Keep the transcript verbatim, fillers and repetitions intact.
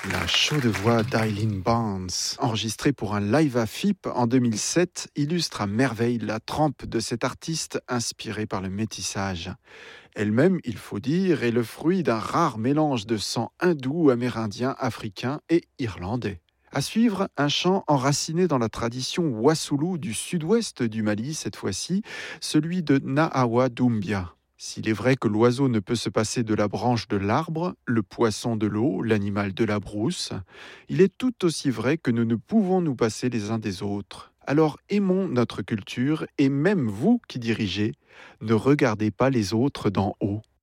La chaude voix d'Eileen Barnes, enregistrée pour un live à F I P en deux mille sept, illustre à merveille la trempe de cette artiste inspirée par le métissage. Elle-même, il faut dire, est le fruit d'un rare mélange de sang hindou, amérindien, africain et irlandais. À suivre, un chant enraciné dans la tradition Wassoulou du sud-ouest du Mali, cette fois-ci, celui de Nahawa Doumbia. S'il est vrai que l'oiseau ne peut se passer de la branche de l'arbre, le poisson de l'eau, l'animal de la brousse, il est tout aussi vrai que nous ne pouvons nous passer les uns des autres. Alors aimons notre culture et même vous qui dirigez, ne regardez pas les autres d'en haut.